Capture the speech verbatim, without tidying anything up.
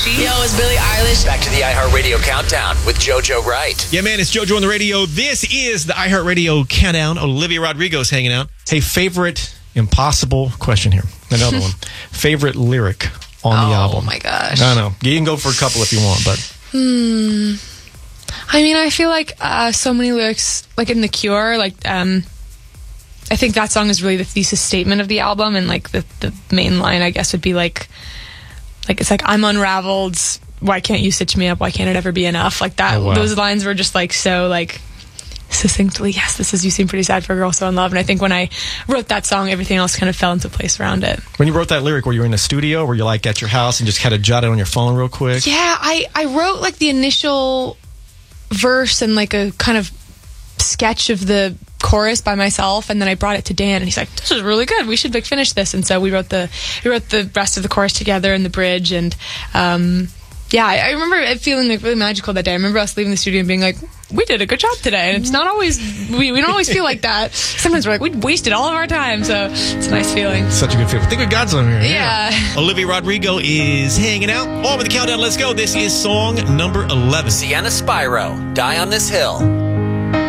Kelsey. Yo, it's Billie Eilish. Back to the iHeartRadio Countdown with JoJo Wright. Yeah, man, it's JoJo on the radio. This is the iHeartRadio Countdown. Olivia Rodrigo's hanging out. Hey, favorite impossible question here. Another one. Favorite lyric on the Oh, album. my gosh. I know. You can go for a couple if you want, but... Hmm. I mean, I feel like uh, so many lyrics, like in The Cure, like, um, I think that song is really the thesis statement of the album, and like the, the main line, I guess, would be like, like it's like, I'm unraveled, why can't you stitch me up, why can't it ever be enough? Like that, Oh, wow. Those lines were just like so like succinctly, yes, this is, you seem pretty sad for a girl so in love. And I think when I wrote that song, everything else kind of fell into place around it. When you wrote that lyric, were you in a studio, or were you like at your house and just kind of jotted on your phone real quick? Yeah, I, I wrote like the initial verse and like a kind of sketch of the chorus by myself, and then I brought it to Dan, and he's like, this is really good, we should like finish this. And so we wrote the we wrote the rest of the chorus together and the bridge, and um yeah, I, I remember it feeling like really magical that day. I remember us leaving the studio and being like, we did a good job today. And it's not always, we, we don't always feel like that. Sometimes we're like, we wasted all of our time. So it's a nice feeling. Such a good feeling. I think we got some here. Yeah. Olivia Rodrigo is hanging out. On with the countdown. Let's go. This is song number eleven. Sienna Spyro, Die on This Hill.